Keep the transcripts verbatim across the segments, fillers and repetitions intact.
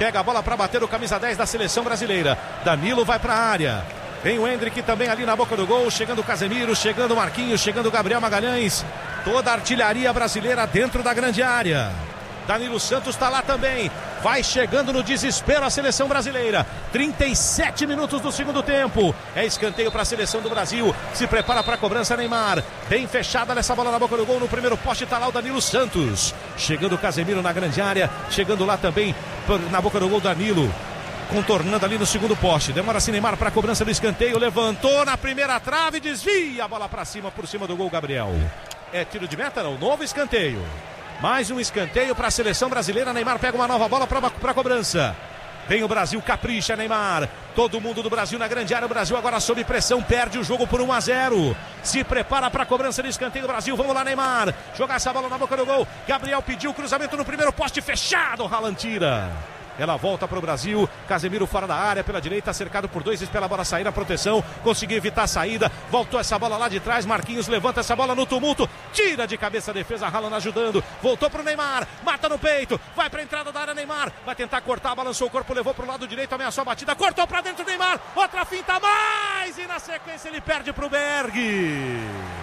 pega a bola para bater o camisa dez da seleção brasileira. Danilo vai para a área. Vem o Endrick também ali na boca do gol. Chegando o Casemiro, chegando o Marquinhos, chegando o Gabriel Magalhães. Toda a artilharia brasileira dentro da grande área. Danilo Santos está lá também. Vai chegando no desespero a seleção brasileira. trinta e sete minutos do segundo tempo. É escanteio para a seleção do Brasil. Se prepara para a cobrança Neymar. Bem fechada nessa bola na boca do gol. No primeiro poste está lá o Danilo Santos. Chegando o Casemiro na grande área. Chegando lá também na boca do gol Danilo. Contornando ali no segundo poste. Demora-se Neymar para a cobrança do escanteio. Levantou na primeira trave. Desvia a bola para cima, por cima do gol Gabriel. É tiro de meta, não? Novo escanteio. Mais um escanteio para a seleção brasileira. Neymar pega uma nova bola para a cobrança. Vem o Brasil, capricha Neymar. Todo mundo do Brasil na grande área. O Brasil agora sob pressão, perde o jogo por um a zero. Se prepara para a cobrança do escanteio do Brasil. Vamos lá, Neymar. Jogar essa bola na boca do gol. Gabriel pediu o cruzamento no primeiro poste fechado. Haaland tira. Ela volta para o Brasil. Casemiro fora da área pela direita, cercado por dois, espera a bola sair na proteção, conseguiu evitar a saída, voltou essa bola lá de trás. Marquinhos levanta essa bola no tumulto, tira de cabeça a defesa. Haaland ajudando, voltou para o Neymar, mata no peito, vai para a entrada da área. Neymar vai tentar cortar, balançou o corpo, levou para o lado direito, ameaçou a batida, cortou para dentro. Neymar, outra finta mais, e na sequência ele perde para o Berg.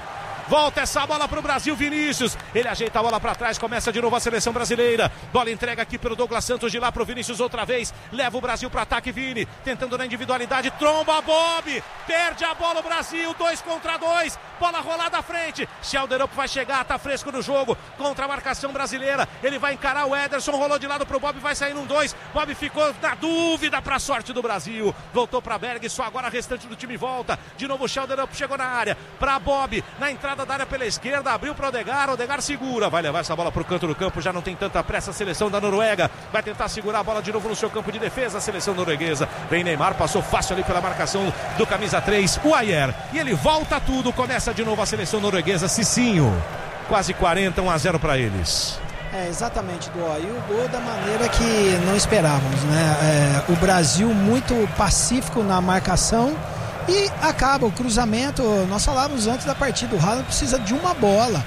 Volta essa bola para o Brasil, Vinícius. Ele ajeita a bola para trás, começa de novo a seleção brasileira. Bola entrega aqui pelo Douglas Santos, de lá para o Vinícius outra vez. Leva o Brasil para ataque, Vini. Tentando na individualidade, tromba a Bob. Perde a bola o Brasil, dois contra dois. Bola rolada à frente. Sheldon vai chegar, tá fresco no jogo. Contra a marcação brasileira. Ele vai encarar o Ederson, rolou de lado pro Bob, vai sair num dois. Bob ficou na dúvida para a sorte do Brasil. Voltou para Berg, só agora o restante do time volta. De novo o Sheldon chegou na área. Para Bob, na entrada da área pela esquerda, abriu para Odegaard, Odegaard segura, vai levar essa bola para o canto do campo, já não tem tanta pressa a seleção da Noruega, vai tentar segurar a bola de novo no seu campo de defesa, a seleção norueguesa. Vem Neymar, passou fácil ali pela marcação do camisa três, o Ayer, e ele volta tudo, começa de novo a seleção norueguesa. Cicinho, quase quarenta, um a zero para eles. É, exatamente, Dó. E o gol da maneira que não esperávamos, né? É, o Brasil muito pacífico na marcação. E acaba o cruzamento. Nós falávamos antes da partida, o Haaland precisa de uma bola.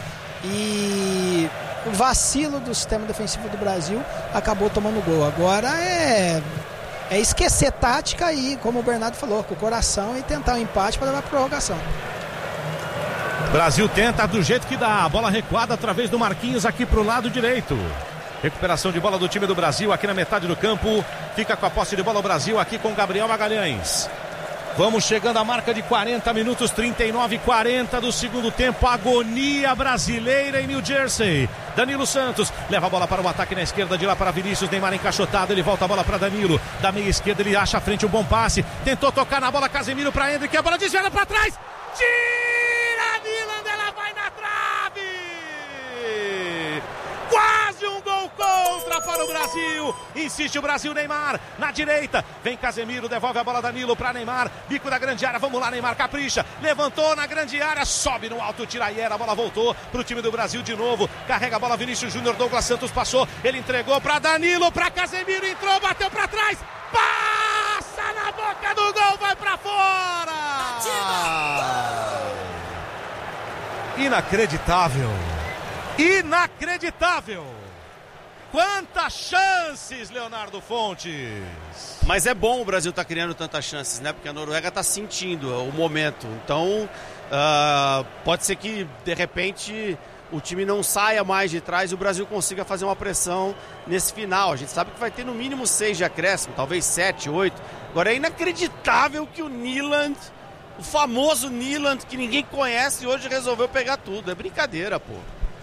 E o vacilo do sistema defensivo do Brasil acabou tomando gol. Agora é, é esquecer tática e, como o Bernardo falou, com o coração, e tentar um empate para levar a prorrogação. Brasil tenta do jeito que dá. A bola recuada através do Marquinhos aqui para o lado direito. Recuperação de bola do time do Brasil aqui na metade do campo. Fica com a posse de bola o Brasil aqui com Gabriel Magalhães. Vamos chegando à marca de quarenta minutos, trinta e nove, quarenta do segundo tempo. Agonia brasileira em New Jersey. Danilo Santos leva a bola para o ataque na esquerda, de lá para Vinícius. Neymar encaixotado, ele volta a bola para Danilo. Da meia esquerda ele acha à frente um bom passe. Tentou tocar na bola, Casemiro para Endrick. A bola desviada para trás. Tira, Milan, ela vai na trave. Quase um gol contra para o Brasil. Insiste o Brasil, Neymar na direita. Vem Casemiro, devolve a bola Danilo para Neymar. Bico da grande área, vamos lá, Neymar capricha. Levantou na grande área, sobe no alto, tira Ayer. A bola voltou para o time do Brasil de novo. Carrega a bola Vinícius Júnior, Douglas Santos passou. Ele entregou para Danilo, para Casemiro, entrou, bateu para trás. Passa na boca do gol, vai para fora. Inacreditável. Inacreditável! Quantas chances, Leonardo Fontes! Mas é bom o Brasil estar tá criando tantas chances, né? Porque a Noruega está sentindo o momento. Então, uh, pode ser que, de repente, o time não saia mais de trás e o Brasil consiga fazer uma pressão nesse final. A gente sabe que vai ter no mínimo seis de acréscimo, talvez sete, oito. Agora, é inacreditável que o Nyland, o famoso Nyland, que ninguém conhece, hoje resolveu pegar tudo. É brincadeira, pô.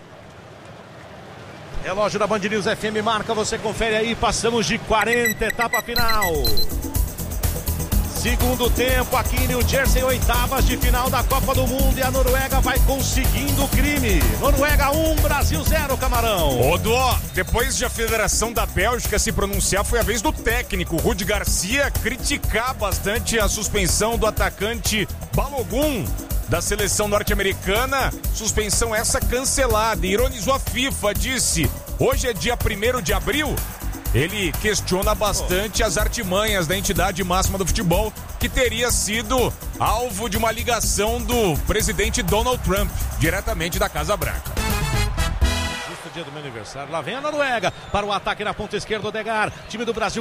Relógio da Band News F M marca, você confere aí, passamos de quarenta, etapa final. Segundo tempo aqui em New Jersey, oitavas de final da Copa do Mundo, e a Noruega vai conseguindo o crime. Noruega um, Brasil zero, Camarão. Ô, Dó, depois de a Federação da Bélgica se pronunciar, foi a vez do técnico Rudi Garcia criticar bastante a suspensão do atacante Balogun da seleção norte-americana. Suspensão essa cancelada. Ironizou a FIFA, disse: hoje é dia primeiro de abril. Ele questiona bastante as artimanhas da entidade máxima do futebol, que teria sido alvo de uma ligação do presidente Donald Trump, diretamente da Casa Branca. Justo dia do meu aniversário. Lá vem a Noruega para o ataque na ponta esquerda, Odegaard. Time do Brasil